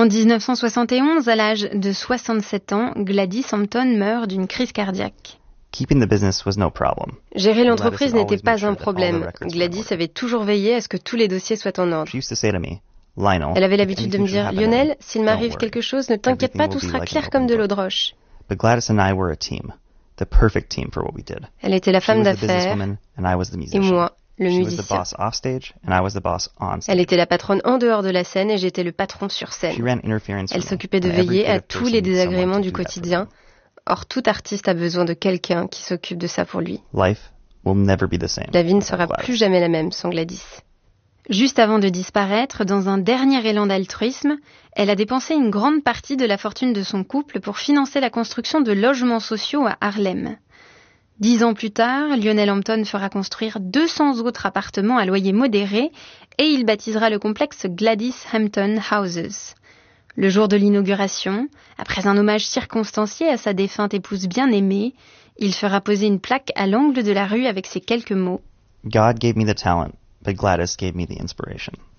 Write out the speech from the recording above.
En 1971, à l'âge de 67 ans, Gladys Hampton meurt d'une crise cardiaque. Keeping the business was no problem. Gérer l'entreprise n'était pas un problème. Gladys avait toujours veillé à ce que tous les dossiers soient en ordre. She used to say to me, Lionel, Elle avait l'habitude de me dire, Lionel, s'il m'arrive quelque chose, ne t'inquiète pas, tout sera clair comme de l'eau de roche. But Gladys and I were a team, the perfect team for what we did. Elle était la femme She was the d'affaires businesswoman and I was the et musician. moi, le She was the musicien. boss off stage and I was the boss on stage. Elle était la patronne en dehors de la scène et j'étais le patron sur She scène. ran interference Elle for me, s'occupait de and every veiller à creative tous person les needs someone désagréments to du do that for quotidien. them. Or, tout artiste a besoin de quelqu'un qui s'occupe de ça pour lui. Life will never be the same. La vie ne without sera Gladys. plus jamais la même sans Gladys. Juste avant de disparaître, dans un dernier élan d'altruisme, elle a dépensé une grande partie de la fortune de son couple pour financer la construction de logements sociaux à Harlem. 10 ans plus tard, Lionel Hampton fera construire 200 autres appartements à loyer modéré et il baptisera le complexe Gladys Hampton Houses. Le jour de l'inauguration, après un hommage circonstancié à sa défunte épouse bien-aimée, il fera poser une plaque à l'angle de la rue avec ces quelques mots. God gave me the talent, but Gladys gave me the inspiration.